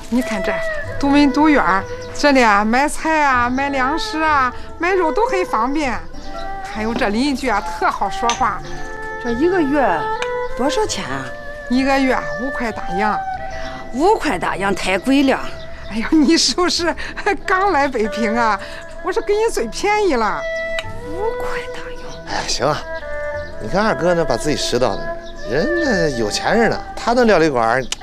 你看这独门独院，这里啊买菜啊、买粮食啊、买肉都很方便。还有这邻居啊特好说话。 这一个月多少钱啊 ？1个月5块大洋。 5块大洋太贵了。 哎呦，你是不是刚来北平啊？我是给你最便宜了。 5块大洋。 哎呀，行啊，你看二哥呢，把自己拾到了，人呢有钱人呢，他那料理馆